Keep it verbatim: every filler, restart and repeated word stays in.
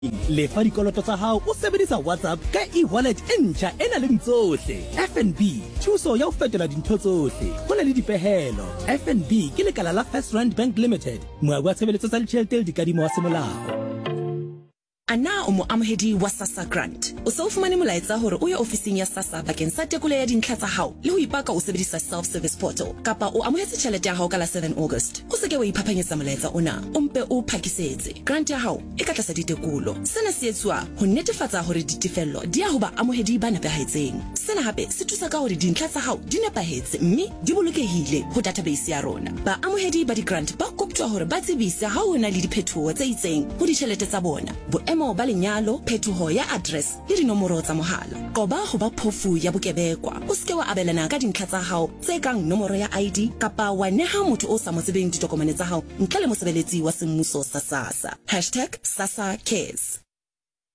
lefa dikoloto tsa hao o sebedisa WhatsApp ka e-wallet e ntjha ena le tsohle. F N B thuso ya ho fetola dintho tsohle. Ho na le dipehelo. F N B ke lekala la First Rand Bank Limited. Moabi wa tshebeletso tsa ditjhelete le dikadimo wa semolao. Ana o mo amohedi wa SASSA grant o se o fumane molaetsa hore o ye ofising ya SASSA bakeng sa tekolo ya dintlha tsa hao le ho ipaka o sebedisa self service portal kapa o amohetse tjhelete ya hao ka la seven August o se ke wa iphapanyetsa molaetsa ona o mpe o phakisetse grant ya hao e ka tlasa ditekolo. Sena se etswa ho netefatsa hore ditefello di ya ho ba amohedi ba nepahetseng. Sena hape se thusa ka hore dintlha tsa hao di nepahetse mme di bolokehile ho database ya rona. Ba amohedi ba di grant ba koptwa hore ba tsebise ha ho na le diphethoho tse itseng ho ditjhelete tsa bona. Boemo ba lenyalo, phethoho ya address le dinomoro tsa mohala. Qoba ho ba phofu ya bokebekwa. O se ke wa abelana ka dintlha tsa hao tse kang nomoro ya I D kapa wa neha motho o sa mo tsebeng ditokomane tsa hao ntle le mosebeletsi wa semmuso sa SASSA. hashtag SASSA Cares.